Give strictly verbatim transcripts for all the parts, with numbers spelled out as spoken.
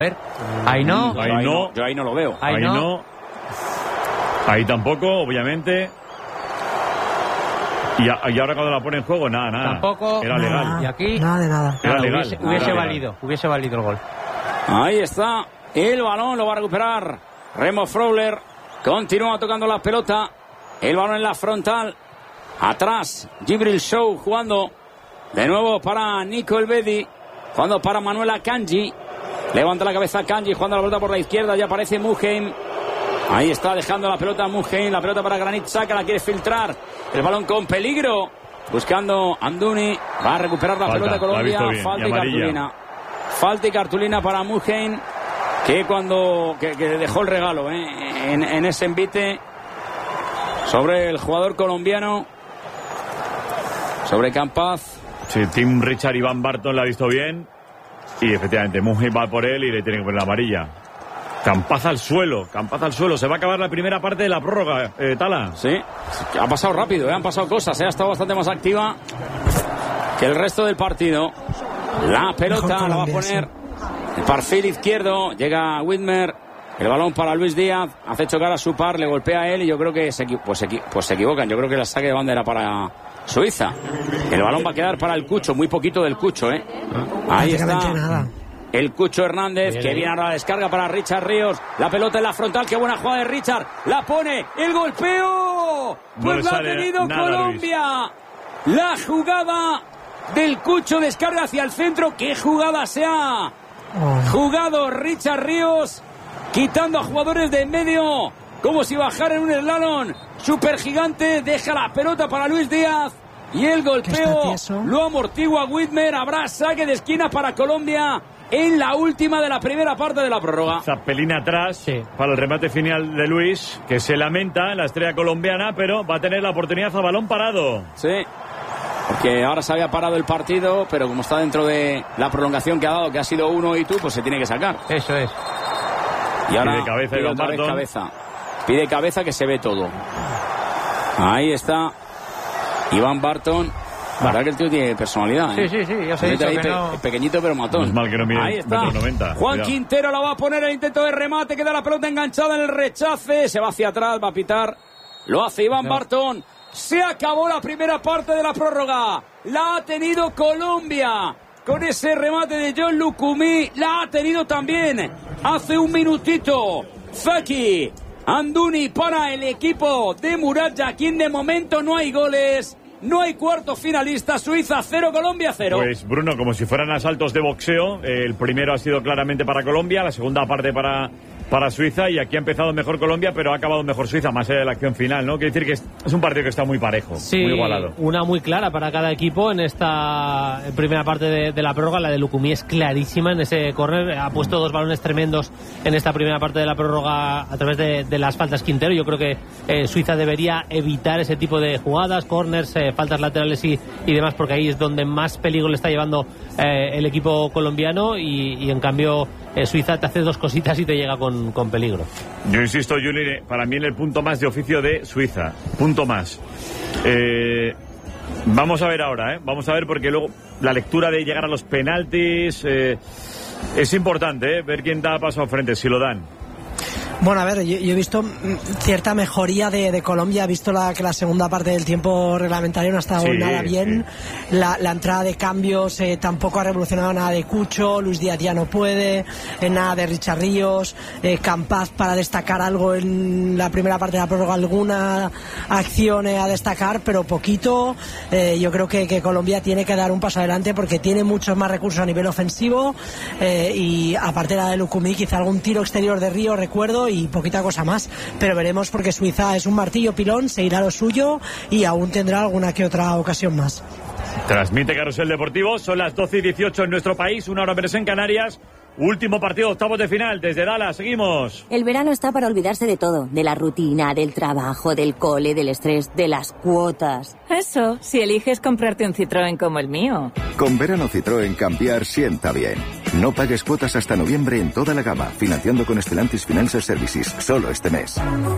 A ver, ahí no. Ahí ahí no. no. Yo ahí no lo veo. Ahí, ahí no. no. Ahí tampoco, obviamente. Y, a, y ahora cuando la pone en juego, nada, nada. Tampoco. Era legal. Nada, y aquí. Nada de nada. Era nada, legal. Hubiese, hubiese Era valido. legal. Hubiese valido el gol. Ahí está. El balón lo va a recuperar Remo Freuler. Continúa tocando la pelota. El balón en la frontal. Atrás, Djibril Sow jugando. De nuevo para Nico Elvedi. Jugando para Manuel Akanji. Levanta la cabeza Akanji. Jugando la pelota por la izquierda. Ya aparece Muheim. Ahí está dejando la pelota Muheim. La pelota para Granit Xhaka. La quiere filtrar. El balón con peligro. Buscando Anduni. Va a recuperar la Falta, pelota Colombia. Bien, Falta y y cartulina. Falta y cartulina para Muheim. Que cuando que, que dejó el regalo ¿eh? en, en ese envite sobre el jugador colombiano, sobre Campaz. Sí, Tim Richard y Van Barton la ha visto bien. Y efectivamente, Muheim va por él y le tiene que poner la amarilla. Campaz al suelo, Campaz al suelo. Se va a acabar la primera parte de la prórroga, eh, Tala. Sí, ha pasado rápido, ¿eh? Han pasado cosas, ¿eh? Ha estado bastante más activa que el resto del partido. La pelota la va a poner el perfil izquierdo. Llega Whitmer. El balón para Luis Díaz. Hace chocar a su par, le golpea a él y yo creo que se, pues, se, pues se equivocan. Yo creo que la saque de banda era para Suiza. El balón va a quedar para el Cucho, muy poquito del Cucho, ¿eh? Ahí está. Nada. El Cucho Hernández, bien, que viene ahora la descarga para Richard Ríos. La pelota en la frontal, qué buena jugada de Richard. La pone, el golpeo. Pues no la ha tenido nada, Colombia. Luis. La jugada del Cucho, descarga hacia el centro. ¿Qué jugada se ha oh. jugado Richard Ríos? Quitando a jugadores de en medio, como si bajara en un slalom super gigante. Deja la pelota para Luis Díaz. Y el golpeo lo amortigua Whitmer. Habrá saque de esquina para Colombia en la última de la primera parte de la prórroga. Zapelín atrás sí. para el remate final de Luis, que se lamenta, la estrella colombiana, pero va a tener la oportunidad a balón parado. Sí, porque ahora se había parado el partido, pero como está dentro de la prolongación que ha dado, que ha sido uno y tú, pues se tiene que sacar. Eso es. Y ahora pide cabeza, pide otra vez cabeza. Pide cabeza, que se ve todo. Ahí está Iván Barton. La verdad que el tío tiene personalidad, ¿eh? Sí, sí, sí, ya se dicho ahí que pe- no... pequeñito pero matón. Es mal que no mide ahí está. noventa. Juan Cuidado. Quintero la va a poner el intento de remate, queda la pelota enganchada en el rechace, se va hacia atrás, va a pitar. Lo hace Iván no. Barton. Se acabó la primera parte de la prórroga. La ha tenido Colombia. Con ese remate de John Lucumí, la ha tenido también hace un minutito Zaki Anduni para el equipo de Murat Yakin. De momento no hay goles. No hay cuarto finalista. Suiza cero, Colombia cero. Pues Bruno, como si fueran asaltos de boxeo. El primero ha sido claramente para Colombia, la segunda parte para, para Suiza, y aquí ha empezado mejor Colombia, pero ha acabado mejor Suiza, más allá de la acción final, ¿no? Quiere decir que es, es un partido que está muy parejo, sí, muy igualado. Una muy clara para cada equipo en esta primera parte de, de la prórroga. La de Lucumí es clarísima en ese córner. Ha puesto dos balones tremendos en esta primera parte de la prórroga a través de, de las faltas Quintero. Yo creo que eh, Suiza debería evitar ese tipo de jugadas, córners, eh, faltas laterales y, y demás, porque ahí es donde más peligro le está llevando eh, el equipo colombiano, y, y en cambio eh, Suiza te hace dos cositas y te llega con, con peligro. Yo insisto, Juli, para mí en el punto más de oficio de Suiza, punto más. Eh, vamos a ver ahora, ¿eh? Vamos a ver, porque luego la lectura de llegar a los penaltis eh, es importante, ¿eh? Ver quién da paso al frente, si lo dan. Bueno, a ver, yo, yo he visto cierta mejoría de, de Colombia. He visto la, que la segunda parte del tiempo reglamentario no ha estado sí, nada bien. Sí. La, la entrada de cambios eh, tampoco ha revolucionado nada de Cucho. Luis Díaz ya no puede. Eh, nada de Richard Ríos. Eh, Campaz para destacar algo en la primera parte de la prórroga. Alguna acción eh, a destacar, pero poquito. Eh, yo creo que, que Colombia tiene que dar un paso adelante, porque tiene muchos más recursos a nivel ofensivo. Eh, y aparte de la de Lucumí, quizá algún tiro exterior de Río, recuerdo, y poquita cosa más, pero veremos, porque Suiza es un martillo pilón, se irá lo suyo y aún tendrá alguna que otra ocasión más. Transmite Carrusel Deportivo, son las doce y dieciocho en nuestro país, una hora menos en Canarias. Último partido, octavos de final, desde Dallas, seguimos. El verano está para olvidarse de todo, de la rutina, del trabajo, del cole, del estrés, de las cuotas. Eso, si eliges comprarte un Citroën como el mío. Con verano Citroën, cambiar sienta bien. No pagues cuotas hasta noviembre en toda la gama, financiando con Stellantis Financial Services, solo este mes.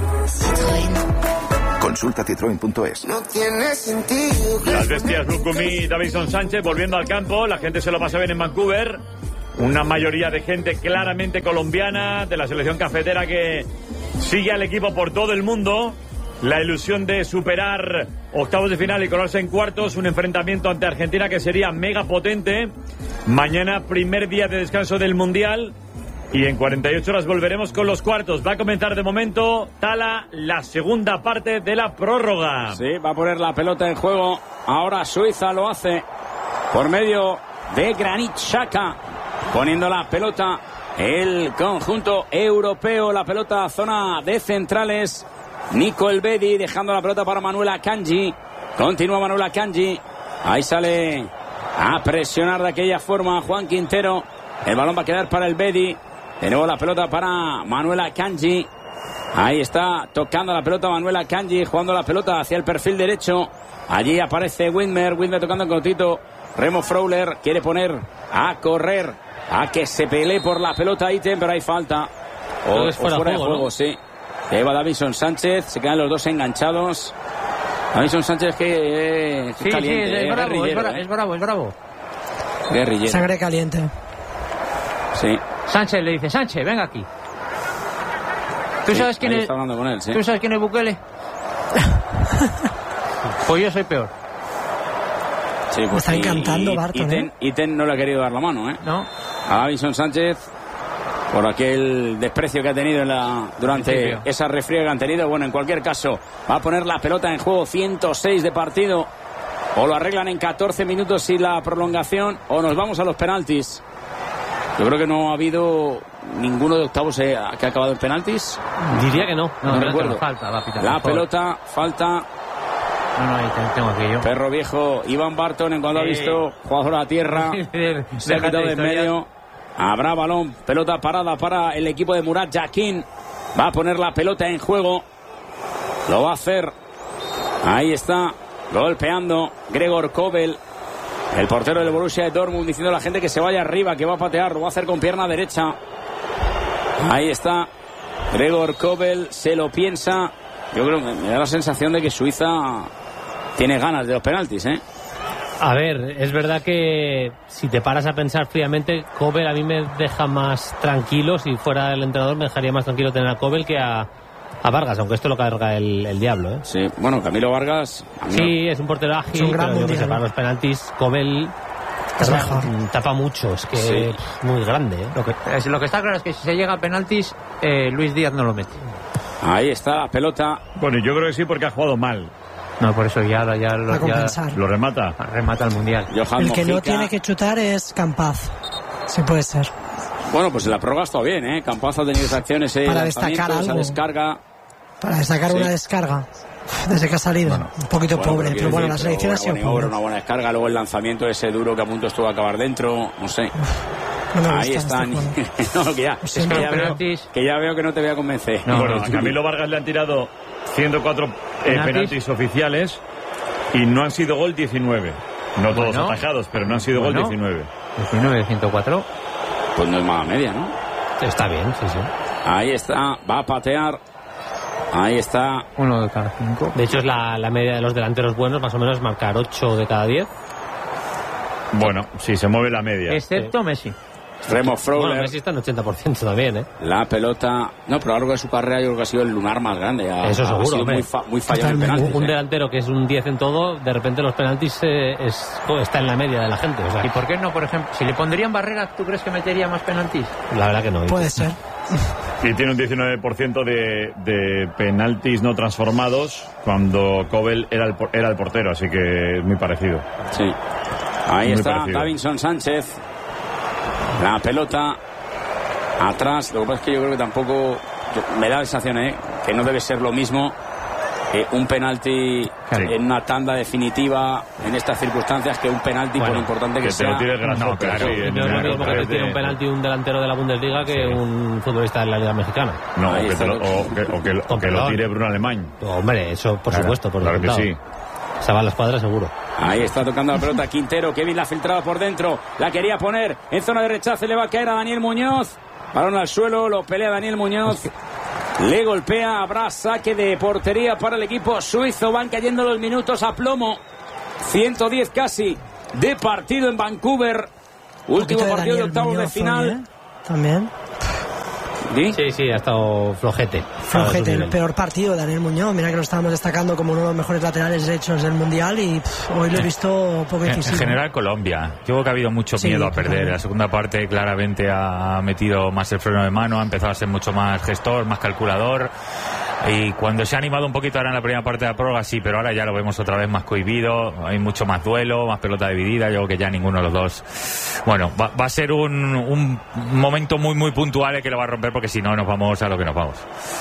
Citroën. Consulta citroen punto es. No tiene sentido. Las bestias Lucumí y Davinson Sánchez volviendo al campo. La gente se lo pasa bien en Vancouver. una mayoría de gente claramente colombiana, de la selección cafetera que sigue al equipo por todo el mundo. La ilusión de superar octavos de final y colarse en cuartos, un enfrentamiento ante Argentina que sería mega potente. Mañana, primer día de descanso del Mundial, y en cuarenta y ocho horas volveremos con los cuartos. Va a comenzar de momento, Tala, la segunda parte de la prórroga. Sí, va a poner la pelota en juego. Ahora Suiza lo hace por medio de Granit Xhaka, poniendo la pelota el conjunto europeo, la pelota zona de centrales. Nico Elvedi dejando la pelota para Manuel Akanji. Continúa Manuel Akanji. Ahí sale a presionar de aquella forma Juan Quintero. El balón va a quedar para Elvedi. De nuevo la pelota para Manuel Akanji. Ahí está tocando la pelota Manuel Akanji, jugando la pelota hacia el perfil derecho. Allí aparece Widmer. Widmer tocando en cortito. Remo Freuler quiere poner a correr, a que se pelee por la pelota Iten, pero hay falta. O, es fuera, o fuera juego, de juego, ¿no? sí. Lleva Davinson Sánchez, se quedan los dos enganchados. Davinson Sánchez que eh, Sí, caliente, sí, es, eh, bravo, es, guerrillero, bravo, eh. es bravo, es bravo. Guerrillero. Sangre caliente. Sí. Sánchez le dice, Sánchez, venga aquí. ¿Tú Sí, sabes quién ahí es? está hablando con él, sí. ¿Tú sabes quién es Bukele? Pues yo soy peor. Sí, Me está y- encantando y- Barton, Iten, ¿eh? Iten no le ha querido dar la mano, ¿eh? ¿No? A Davinson Sánchez por aquel desprecio que ha tenido en la, durante Principio. esa refriega que han tenido. Bueno, en cualquier caso, va a poner la pelota en juego, ciento seis de partido. O lo arreglan en catorce minutos y la prolongación, o nos vamos a los penaltis. Yo creo que no ha habido ninguno de octavos eh, que ha acabado en penaltis. Diría que no. No, No no, recuerdo. no, falta, va a pitar. La por favor. pelota, falta. No, no, ahí te- tengo aquí yo. Perro viejo, Iván Barton, en cuanto ha Sí. visto jugador a tierra, se ha Déjate quitado de en historias. medio. Habrá balón, pelota parada para el equipo de Murat Yakin. Va a poner la pelota en juego. Lo va a hacer. Ahí está, golpeando Gregor Kobel, el portero del Borussia de Dortmund, diciendo a la gente que se vaya arriba, que va a patear. Lo va a hacer con pierna derecha. Ahí está Gregor Kobel, se lo piensa. Yo creo que me da la sensación de que Suiza tiene ganas de los penaltis, ¿eh? A ver, es verdad que si te paras a pensar fríamente, Kobel a mí me deja más tranquilo. Si fuera el entrenador me dejaría más tranquilo tener a Kobel que a, a Vargas, aunque esto lo carga el, el diablo, ¿eh? Sí, bueno, Camilo Vargas. a mí Sí, es un portero ágil, Es un gran pero yo que sé, mundial. para los penaltis, Kobel Es tapa, mejor. tapa mucho, es que Sí. pff, muy grande, ¿eh? Lo que, es- lo que está claro es que si se llega a penaltis, eh, Luis Díaz no lo mete. no. Ahí está la pelota. Bueno, yo creo que sí, porque ha jugado mal. No, por eso ya, ya, lo- Para ya compensar. Lo remata. remata el mundial. Johan El que no Mojica. tiene que chutar es Campaz. Sí puede ser. Bueno, pues en la prórroga está bien, ¿eh? Campaz ha tenido esas acciones, eh, Para lanzamientos, destacar esa algo. descarga. Para destacar Sí. una descarga. Desde que ha salido. un poquito Bueno, pobre. quiero Pero bueno, decir, la selección pero ha sido buena maniobra, pobre. una buena descarga, luego el lanzamiento ese duro que a punto estuvo a acabar dentro, no sé. No me Ahí gusta están. este juego. No, que ya, Es que, que ya los veo, penaltis- que ya veo que no te voy a convencer. No, bueno, no, a Camilo Vargas le han tirado ciento cuatro eh, ¿Penaltis? penaltis oficiales y no han sido gol diecinueve. No todos Bueno. atajados, pero no han sido Bueno. gol diecinueve. diecinueve de ciento cuatro. Pues no es mala media, ¿no? Está bien, sí, sí. Ahí está, va a patear. Ahí está. Uno de cada cinco. De hecho, es la, la media de los delanteros buenos, más o menos marcar ocho de cada diez. Bueno, sí, se mueve la media. Excepto Messi. Remo Bueno, Freuler. Messi está en ochenta por ciento también, ¿eh? La pelota. No, pero a lo largo de su carrera yo creo que ha sido el lunar más grande. Ha, Eso ha seguro, sido hombre. muy, fa- muy fallado en Totalmente. penaltis. Un ¿eh? delantero que es un diez en todo, de repente los penaltis eh, es, está en la media de la gente. O sea, ¿Y por qué no, por ejemplo? Si le pondrían Barrera, ¿tú crees que metería más penaltis? la verdad que no. Puede ser. Y tiene un diecinueve por ciento de, de penaltis no transformados cuando Kobel era el, por- era el portero, así que es muy parecido. Sí. Ahí Muy está parecido. Davinson Sánchez. La pelota atrás. Lo que pasa es que yo creo que tampoco. yo- me da la sensación, ¿eh? Que no debe ser lo mismo eh, un penalti Claro. en una tanda definitiva en estas circunstancias que un penalti, por Bueno, importante que, Que te sea. lo tires grasoso, No, claro, sí, y en no es una lo mismo que contra te tire de- un penalti un delantero de la Bundesliga que un futbolista de la Liga Mexicana. No, o Ahí que, está te lo, lo- o que, o que- o Con que lo perdón. tire Bruno Alemán. Hombre, eso por Claro, supuesto, por claro que descontado. sí. Se va a la escuadra seguro. Ahí está tocando la pelota Quintero. Kevin la ha filtrado por dentro. La quería poner en zona de rechace. Le va a caer a Daniel Muñoz. Balón al suelo. Lo pelea Daniel Muñoz. Le golpea. Habrá saque de portería para el equipo suizo. Van cayendo los minutos a plomo. ciento diez casi de partido en Vancouver. Último partido de octavos de final. ¿eh? También. ¿Sí? sí, sí, ha estado flojete. Flojete, el peor partido de Daniel Muñoz. Mira que lo estábamos destacando como uno de los mejores laterales derechos del Mundial y pff, hoy lo he visto poco incisivo. En general Colombia. Yo creo que ha habido mucho sí, miedo a perder. Totalmente. La segunda parte claramente ha metido más el freno de mano, ha empezado a ser mucho más gestor, más calculador. Y cuando se ha animado un poquito ahora en la primera parte de la prórroga, sí, pero ahora ya lo vemos otra vez más cohibido, hay mucho más duelo, más pelota dividida, yo creo que ya ninguno de los dos... Bueno, va, va a ser un, un momento muy, muy puntual el que lo va a romper, porque si no nos vamos a lo que nos vamos.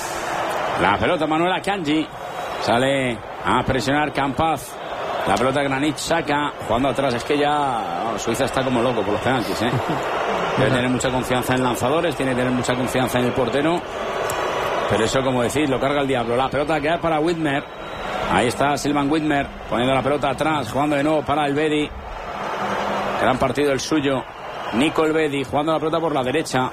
La pelota Manuel Akanji, sale a presionar Campaz, la pelota Granit Xhaka, jugando atrás, es que ya oh, Suiza está como loco por los penaltis, ¿eh? Debe tener mucha confianza en lanzadores, tiene que tener mucha confianza en el portero. Pero eso, como decís, lo carga el diablo. La pelota queda para Widmer. Ahí está Silvan Widmer poniendo la pelota atrás, jugando de nuevo para el Bedi. Gran partido el suyo. Nico el Bedi jugando la pelota por la derecha.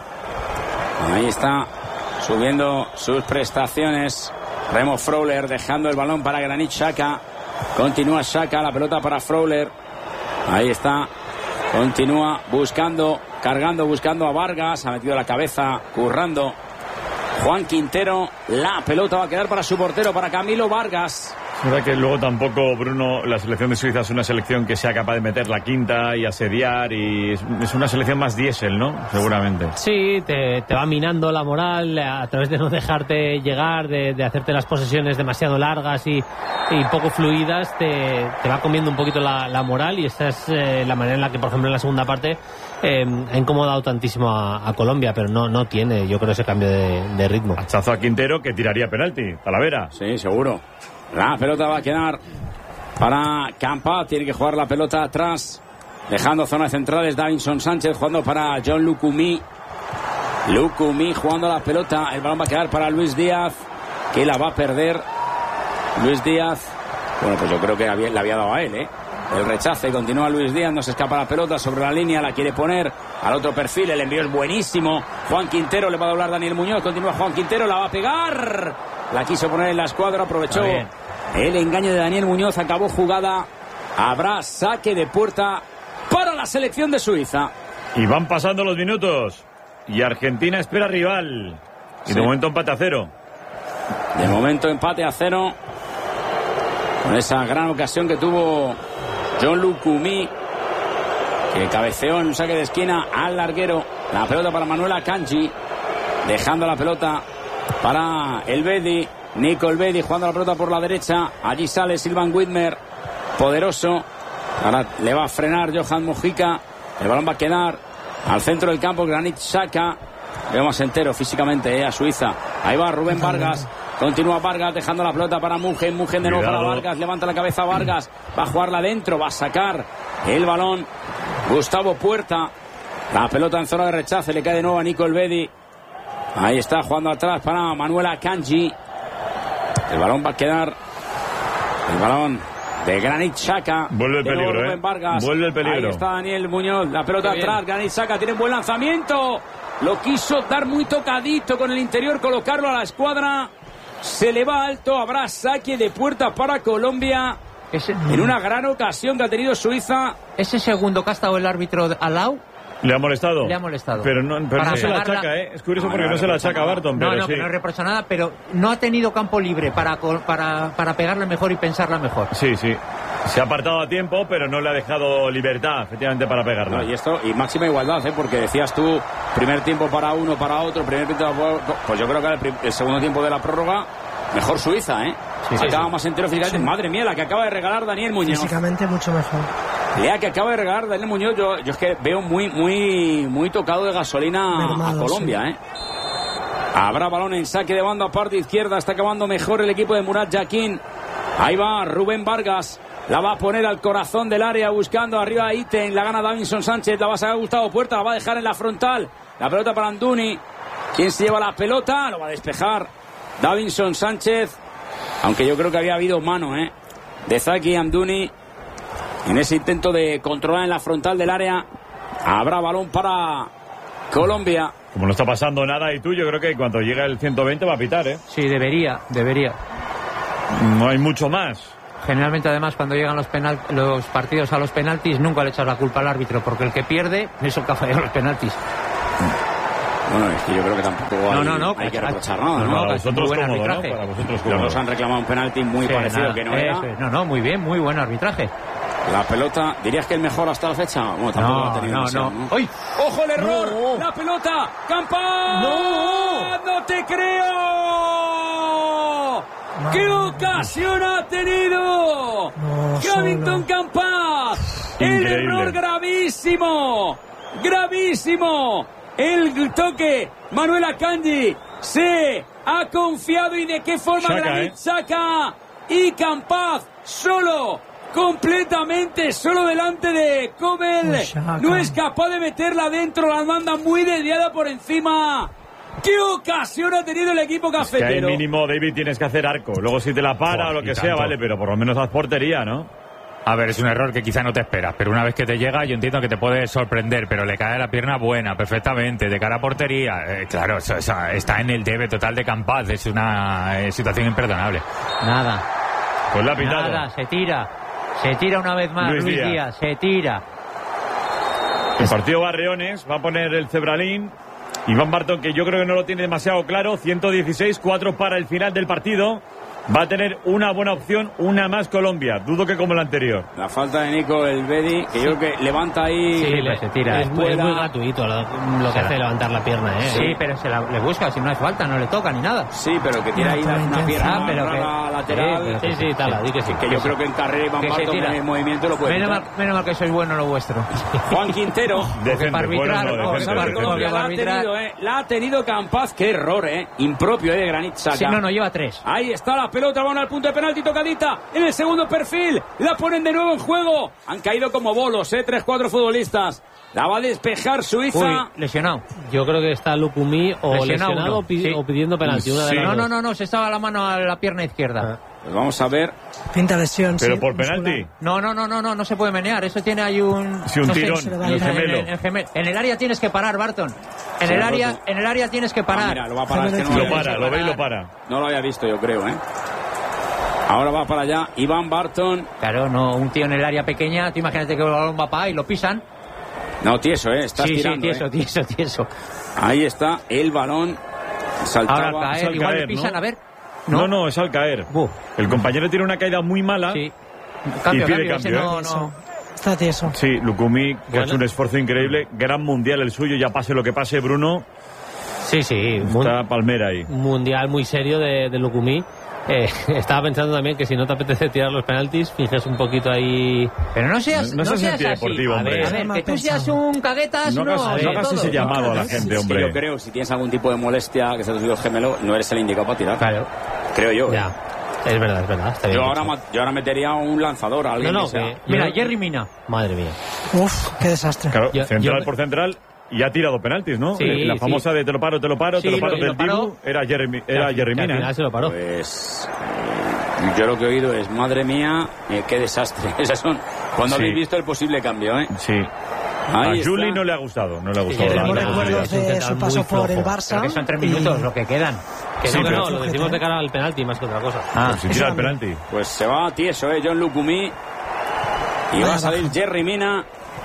Ahí está subiendo sus prestaciones. Remo Freuler dejando el balón para Granit Xhaka. Continúa Xhaka, la pelota para Freuler. Ahí está. Continúa buscando, cargando, buscando a Vargas. Ha metido la cabeza, currando. Juan Quintero, la pelota va a quedar para su portero, para Camilo Vargas. Es verdad que luego tampoco, Bruno, la selección de Suiza es una selección que sea capaz de meter la quinta y asediar, y es una selección más diésel, ¿no? Seguramente. Sí, te, te va minando la moral a través de no dejarte llegar, de, de hacerte las posesiones demasiado largas y, y poco fluidas, te, te va comiendo un poquito la, la moral, y esa es eh, la manera en la que, por ejemplo, en la segunda parte eh, ha incomodado tantísimo a, a Colombia, pero no, no tiene, yo creo, ese cambio de, de ritmo. Hachazo a Quintero, que tiraría penalti. Talavera. Sí, seguro. La pelota va a quedar para Campa. Tiene que jugar la pelota atrás, dejando zonas centrales. Davinson Sánchez jugando para John Lukumi. Lukumi jugando la pelota. El balón va a quedar para Luis Díaz, que la va a perder. Luis Díaz. Bueno, pues yo creo que había, le había dado a él, ¿eh? El rechace. Continúa Luis Díaz. No se escapa la pelota sobre la línea. La quiere poner al otro perfil. El envío es buenísimo. Juan Quintero, le va a doblar Daniel Muñoz. Continúa Juan Quintero. La va a pegar. La quiso poner en la escuadra. Aprovechó el engaño de Daniel Muñoz. Acabó jugada. Habrá saque de puerta para la selección de Suiza. Y van pasando los minutos. Y Argentina espera rival. Y sí, de momento empate a cero. De momento empate a cero. Con esa gran ocasión que tuvo John Lukumi, que cabeceó en un saque de esquina al larguero. La pelota para Manuel Akanji, dejando la pelota para el Bedi. Nico el Bedi jugando la pelota por la derecha. Allí sale Silvan Widmer, poderoso. Ahora le va a frenar Johan Mojica. El balón va a quedar al centro del campo. Granit Xhaka. Vemos entero físicamente eh, a Suiza. Ahí va Rubén Vargas. Continúa Vargas dejando la pelota para Mugen. Mugen de nuevo para Vargas. Levanta la cabeza Vargas. Va a jugarla adentro. Va a sacar el balón Gustavo Puerta. La pelota en zona de rechace. Le cae de nuevo a Nico el Bedi. Ahí está jugando atrás para Manuel Akanji. El balón va a quedar. El balón de Granit Xhaka. Vuelve el peligro, Rubén eh. Vargas. Vuelve el peligro. Ahí está Daniel Muñoz. La pelota atrás. Granit Xhaka tiene un buen lanzamiento. Lo quiso dar muy tocadito con el interior. Colocarlo a la escuadra. Se le va alto. Habrá saque de puerta para Colombia. Ese, en una gran ocasión que ha tenido Suiza. Ese segundo que ha estado el árbitro al lado. ¿Le ha molestado? Le ha molestado. Pero no, pero no se la achaca, ¿eh? Es curioso no, porque no, no se la achaca a Barton. No, pero no, sí. que no reprocha nada, pero no ha tenido campo libre para, para, para pegarle mejor y pensarla mejor. Sí, sí. Se ha apartado a tiempo, pero no le ha dejado libertad, efectivamente, para pegarla. No, y esto, y máxima igualdad, ¿eh? Porque decías tú, primer tiempo para uno, para otro, primer tiempo para otro. Pues yo creo que el, el segundo tiempo de la prórroga, mejor Suiza, ¿eh? Sí, acaba sí, más entero físicamente. Sí. Madre mía, la que acaba de regalar Daniel Muñoz. Físicamente mucho mejor. La que acaba de regalar Daniel Muñoz, yo, yo es que veo muy, muy, muy tocado de gasolina Mermado, a Colombia, sí. ¿eh? Habrá balón en saque de banda, parte izquierda. Está acabando mejor el equipo de Murat Yakin. Ahí va Rubén Vargas. La va a poner al corazón del área, buscando arriba a Iten. La gana Davinson Sánchez. La va a sacar Gustavo Puerta. La va a dejar en la frontal. La pelota para Amdouni. ¿Quién se lleva la pelota? Lo va a despejar Davinson Sánchez. Aunque yo creo que había habido mano, ¿eh? De Zaki Amdouni. En ese intento de controlar en la frontal del área. Habrá balón para Colombia. Como no está pasando nada y tú, yo creo que cuando llega el ciento veinte va a pitar, ¿eh? Sí, debería, debería. No hay mucho más. generalmente además cuando llegan los, penal, los partidos a los penaltis nunca le echas la culpa al árbitro, porque el que pierde es el que ha fallado los penaltis. Bueno, es que yo creo que tampoco hay, no, no, no, hay que para, reprochar nada, ¿no? no, no para vosotros buen cómodo, arbitraje. ¿no? Para vosotros Los cómodo. dos han reclamado un penalti muy Sí, parecido nada, que no era. eso es. No, no, muy bien, muy buen arbitraje. La pelota, ¿dirías que el mejor hasta la fecha? Bueno, tampoco No, lo ha tenido no, demasiado, no. ¡Ay! ¡Ojo el error! No. ¡La pelota! ¡Campas! ¡No! ¡No te creo! No. ¡Qué ocasión ha tenido! No, ¡Gavington solo. Campas! ¡El Increíble. error gravísimo! ¡Gravísimo! El toque, Manuel Akanji se ha confiado, y de qué forma Xhaka, Granit ¿eh? Xhaka y Campas solo, completamente solo delante de Kobel. Uy, Xhaka. No es capaz de meterla dentro, la manda muy desviada por encima. ¡Qué ocasión ha tenido el equipo Que hay cafetero! mínimo, David, tienes que hacer arco. Luego si te la para Buah, o lo que y sea, tanto. vale, pero por lo menos haz portería, ¿no? A ver, es un error que quizá no te esperas, pero una vez que te llega yo entiendo que te puede sorprender, pero le cae la pierna buena, perfectamente, de cara a portería. Eh, claro, eso, eso, está en el debe total de Campas, es una eh, situación imperdonable. Nada, Pues la ha pitado. nada, se tira. Se tira una vez más Luis Luis, Díaz. Díaz, se tira. El partido Barreones va a poner el Cebralín. Iván Barton, que yo creo que no lo tiene demasiado claro, ciento dieciséis, cuatro para el final del partido. Va a tener una buena opción, una más Colombia. Dudo que como la anterior. La falta de Nico Elvedi, que yo creo que levanta ahí. Sí, le- pues se tira. Es, muy, es muy Fuera. gratuito lo, lo que Se la- hace levantar la pierna, ¿eh? Sí, pero se la, le busca, si no hace falta, no le toca ni nada. Sí, pero que tiene ahí No, una pero pierna Ah, pero que- rara lateral. sí, pero Sí, sí, tal, di que sí. que yo creo que en carrera Iván Que se Barton tira. en el movimiento lo puede Menos quitar. mal, menos mal que sois bueno lo vuestro. Juan Quintero. Decente, para arbitrar, bueno, no, no, decente, para decente. Colombia, la ha arbitrar. tenido, eh. La ha tenido Campas. Qué error, eh. Impropio, eh, de Granit Xhaka. Sí, no, no, lleva tres. Ahí está la pelota, van al punto de penalti, tocadita en el segundo perfil, la ponen de nuevo en juego, han caído como bolos, eh, tres, cuatro futbolistas, la va a despejar Suiza. Uy, lesionado. Yo creo que está Lukumi o Lesionado lesionado uno, o, pi- sí. o pidiendo penalti. Una de Sí. las No, dos. no, no, no, se estaba la mano a la pierna izquierda. Pues vamos a ver, Pinta lesión. Pero sí, por muscular. penalti. No, no, no, no, no, no se puede menear. Eso tiene ahí un... Sí, un no sé, tirón, se le va en el a ir a- gemelo. En, el gemelo. En el área tienes que parar, Barton. En Sí, el lo área, roto. en el área tienes que Ah, parar. mira, lo va a parar, es que no, Lo lo había para, visto. lo ve y lo para. No lo había visto, yo creo, eh. Ahora va para allá Iván Barton. Claro, no, un tío en el área pequeña, tú imagínate que el balón va para ahí y lo pisan. No, tieso, eh, estás sí, tirando, sí, tieso, eh. tieso, tieso. Ahí está el balón, saltaba. Ahora al es caer, al igual caer, le pisan, ¿no? a ver. No, no, es al caer. Buf. El compañero tiene una caída muy mala. Sí. Cambio, Y pide cambio, ese cambio, no, ¿eh? no. Está tieso. Sí, Lukumi, que Bueno. ha hecho un esfuerzo increíble. Gran mundial el suyo, ya pase lo que pase, Bruno. Sí, sí. mun- Está Palmera ahí. mundial muy serio de, de Lukumi. Eh, estaba pensando también que si no te apetece tirar los penaltis, fijes un poquito ahí. Pero no seas, No- no no seas seas así. antideportivo, A hombre. ver, a ver, Mal que tú pensado. seas un caguetas, No no. hagas, de no hagas todo. ese llamado a la gente, Es que hombre. yo creo, si tienes algún tipo de molestia, que se te ha subido el gemelo, no eres el indicado para tirar. Claro. Creo yo. eh. Ya. Es verdad, es verdad. Está bien Yo dicho. ahora, ma- yo ahora metería un lanzador a alguien No, no, que sea. que- Mira, yo- Jerry Mina. Madre mía. Uf, qué desastre. Claro, Yo- central yo- por central. Y ha tirado penaltis, ¿no? Sí, la sí. famosa de te lo paro, te lo paro, Sí, te lo paro lo- y lo del paró. Dibu era Jeremy, Que era al- Jerry que al Mina. final se lo paró. Pues eh, yo lo que he oído es, madre mía, eh, qué desastre. Esas son cuando Sí. habéis visto el posible cambio, ¿eh? Sí. Ahí a está. Juli no le ha gustado, no le ha gustado. Jeremy la- Tenemos Mina, la recuerdos posibilidad. de es un su paso central muy por el flojo. Barça. Pero que son tres y- minutos lo que quedan. Que Sí, no, que pero- no, lo decimos de cara al penalti más que otra cosa. Ah, Pues si tira el penalti. Pues se va tieso, ¿eh? John Lukumi. Y va Vaya a salir baja. Jerry Mina.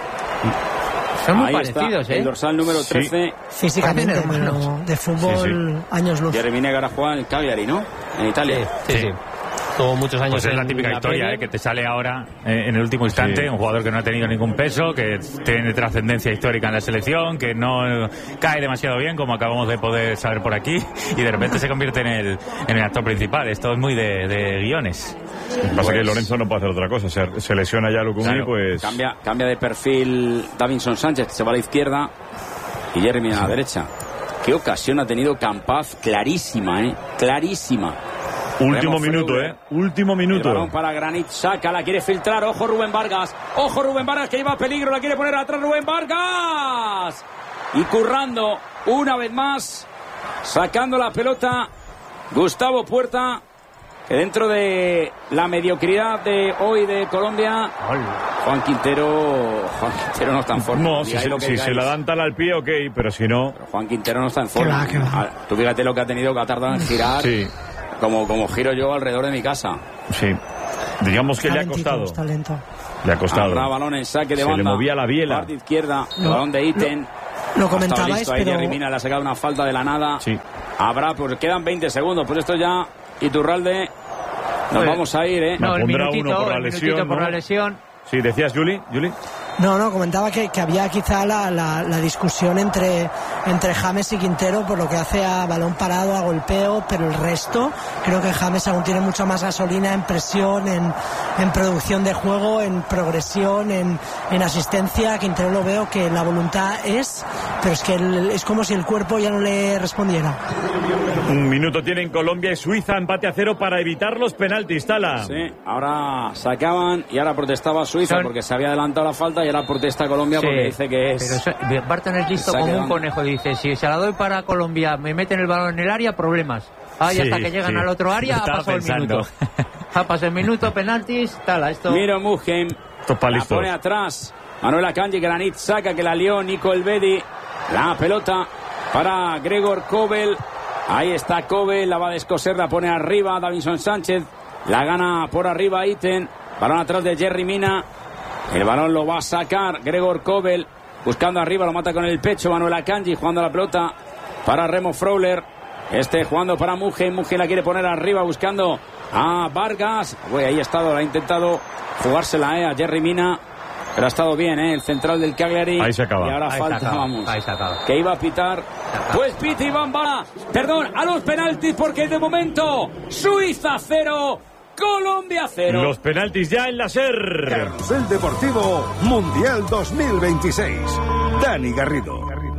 son muy Ahí parecidos, está, ¿eh? el dorsal número Sí. trece. Físicamente, Parecen hermanos. pero de fútbol, Sí, años luz. Jerry Mina que ahora juega en el Cagliari, ¿no? En Italia. Sí, sí. Tuvo muchos años. Pues es la en típica historia, Premier. ¿eh? Que te sale ahora eh, en el último instante, Sí. un jugador que no ha tenido ningún peso, que tiene trascendencia histórica en la selección, que no eh, cae demasiado bien, como acabamos de poder saber por aquí, y de repente se convierte en el, en el actor principal. Esto es muy de, de guiones. Lo que pasa es que Lorenzo no puede hacer otra cosa. Se, se lesiona ya Lukumi, Claro. pues. Cambia, cambia de perfil Davinson Sánchez, que se va a la izquierda. Y Jerry Mina a la derecha. Qué ocasión ha tenido Campas, clarísima, ¿eh? Clarísima. Último Remo minuto, Freuler. ¿eh? Último El minuto. balón para Granit Xhaka, la quiere filtrar, ojo Rubén Vargas, ojo Rubén Vargas que lleva peligro, la quiere poner atrás Rubén Vargas. Y currando una vez más, sacando la pelota, Gustavo Puerta, que dentro de la mediocridad de hoy de Colombia, Juan Quintero, Juan Quintero no está en forma. No, si, Digáis se- lo que si se digáis. la dan tal al pie, ok, pero si no. Juan Quintero no está en forma. va, qué va. Ah, Tú fíjate lo que ha tenido, que ha tardado en girar, Sí, como, como giro yo alrededor de mi casa. sí. Digamos que le ha costado. Le ha costado. Habrá balón en saque de Se banda. le movía la biela. Parte izquierda, No, balón de Iten. Lo, lo comentabais, listo, ahí pero... Jerry Mina le ha sacado una falta de la nada. Sí. Habrá, pues quedan veinte segundos. Pues esto ya, Iturralde, nos Pues, vamos a ir, ¿eh? No, el Pondrá minutito, uno por la el lesión, minutito por ¿no? la lesión. Sí, decías, Juli. Juli. No, no, comentaba que, que había quizá la, la, la discusión entre, entre James y Quintero por lo que hace a balón parado, a golpeo, pero el resto, creo que James aún tiene mucha más gasolina en presión, en, en producción de juego, en progresión, en, en asistencia. Quintero lo veo que la voluntad es, pero es que el, es como si el cuerpo ya no le respondiera. Un minuto tienen Colombia y Suiza, empate a cero para evitar los penaltis, Tala. Sí, ahora sacaban y ahora protestaba Suiza Son... porque se había adelantado la falta y ahora protesta Colombia Sí, porque dice que es... Pero eso, Barton es listo como un conejo, dice, si se la doy para Colombia, me meten el balón en el área, problemas. Ay, sí, hasta que llegan sí. al otro área, ha pasado pensando. el minuto. Ha pasado el minuto, penaltis, Tala, esto... Miro Mugen, la pone atrás, Manuel Akanji, Granit saca, que la lió Nico Elvedi, la pelota para Gregor Kobel, ahí está Kobel, la va a descoser, la pone arriba Davinson Sánchez, la gana por arriba Iten, balón atrás de Jerry Mina, el balón lo va a sacar Gregor Kobel, buscando arriba, lo mata con el pecho Manuel Akanji, jugando la pelota para Remo Freuler, este jugando para Mugen, Mugen la quiere poner arriba, buscando a Vargas, uy, ahí ha estado, la ha intentado jugársela eh, a Jerry Mina, pero ha estado bien, ¿eh? El central del Cagliari. Ahí se acaba. Y ahora Ahí falta, se acaba. vamos. Ahí se acaba. Que iba a pitar. Pues pita Iván Bala. Perdón, a los penaltis, porque de momento Suiza cero, Colombia cero. Los penaltis ya en la SER. Carrusel Deportivo Mundial dos mil veintiséis. Dani Garrido.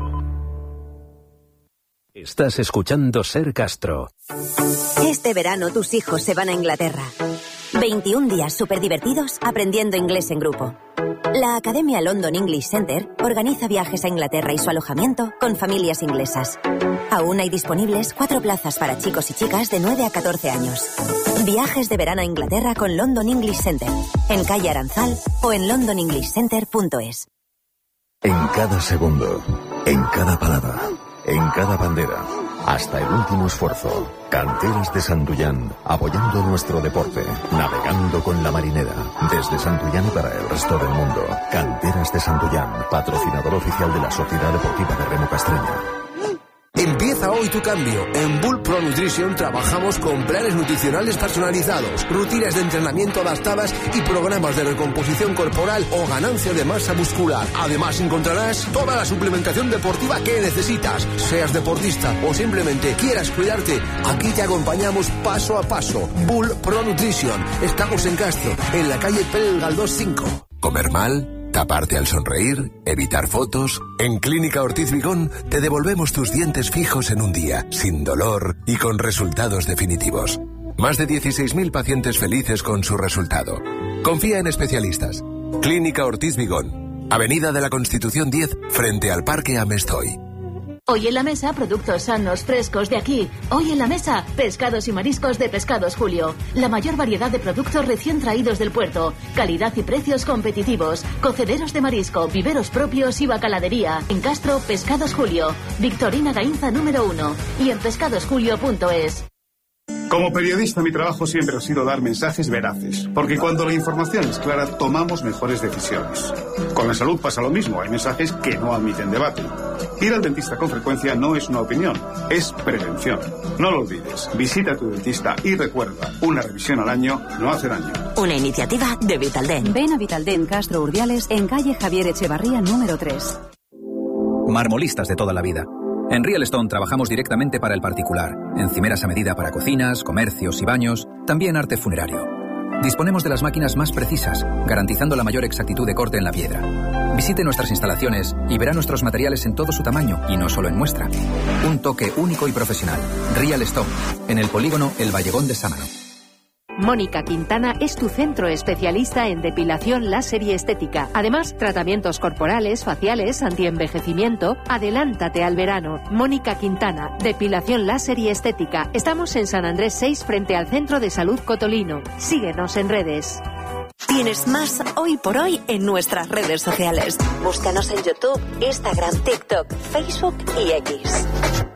Estás escuchando Ser Castro. Este verano tus hijos se van a Inglaterra. veintiún días súper divertidos aprendiendo inglés en grupo. La Academia London English Center organiza viajes a Inglaterra y su alojamiento con familias inglesas. Aún hay disponibles cuatro plazas para chicos y chicas de nueve a catorce años. Viajes de verano a Inglaterra con London English Center, en calle Aranzal o en london english center punto es. En cada segundo, en cada palabra, en cada bandera, hasta el último esfuerzo. Canteras de Santullán, apoyando nuestro deporte, navegando con la marinera, desde Santullán y para el resto del mundo. Canteras de Santullán, patrocinador oficial de la Sociedad Deportiva de Remo Castreña. Empieza hoy tu cambio. En Bull Pro Nutrition trabajamos con planes nutricionales personalizados, rutinas de entrenamiento adaptadas y programas de recomposición corporal o ganancia de masa muscular. Además encontrarás toda la suplementación deportiva que necesitas. Seas deportista o simplemente quieras cuidarte, aquí te acompañamos paso a paso. Bull Pro Nutrition. Estamos en Castro, en la calle Pérez Galdós cinco. ¿Comer mal? ¿Taparte al sonreír? ¿Evitar fotos? En Clínica Ortiz Vigón te devolvemos tus dientes fijos en un día, sin dolor y con resultados definitivos. Más de dieciséis mil pacientes felices con su resultado. Confía en especialistas. Clínica Ortiz Vigón, Avenida de la Constitución diez, frente al Parque Amestoy. Hoy en la mesa, productos sanos, frescos de aquí. Hoy en la mesa, pescados y mariscos de Pescados Julio. La mayor variedad de productos recién traídos del puerto. Calidad y precios competitivos. Cocederos de marisco, viveros propios y bacaladería. En Castro, Pescados Julio. Victorina Gainza número uno. Y en pescados julio punto es. Como periodista, mi trabajo siempre ha sido dar mensajes veraces, porque cuando la información es clara, tomamos mejores decisiones. Con la salud pasa lo mismo, hay mensajes que no admiten debate. Ir al dentista con frecuencia no es una opinión, es prevención. No lo olvides, visita a tu dentista y recuerda, una revisión al año no hace daño. Una iniciativa de Vitaldent. Ven a Vitaldent Castro Urdiales, en calle Javier Echevarría número tres. Marmolistas de toda la vida. En Real Stone trabajamos directamente para el particular, encimeras a medida para cocinas, comercios y baños, también arte funerario. Disponemos de las máquinas más precisas, garantizando la mayor exactitud de corte en la piedra. Visite nuestras instalaciones y verá nuestros materiales en todo su tamaño y no solo en muestra. Un toque único y profesional. Real Stone, en el polígono El Vallegón de Sámano. Mónica Quintana es tu centro especialista en depilación láser y estética. Además, tratamientos corporales, faciales, antienvejecimiento. Adelántate al verano. Mónica Quintana, depilación láser y estética. Estamos en San Andrés seis frente al Centro de Salud Cotolino. Síguenos en redes. Tienes más hoy por hoy en nuestras redes sociales. Búscanos en YouTube, Instagram, TikTok, Facebook y X.